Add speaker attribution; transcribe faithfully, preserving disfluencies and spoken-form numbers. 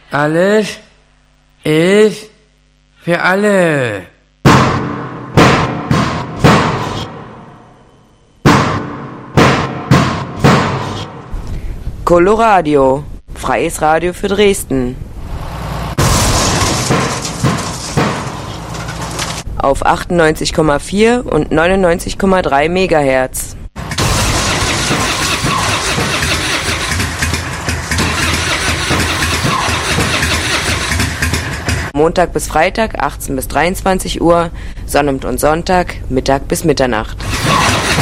Speaker 1: Alles ist für alle.
Speaker 2: Coloradio, freies Radio für Dresden. Auf achtundneunzig Komma vier und neunundneunzig Komma drei Megahertz. Montag bis Freitag achtzehn bis dreiundzwanzig Uhr, Sonnabend und Sonntag Mittag bis Mitternacht.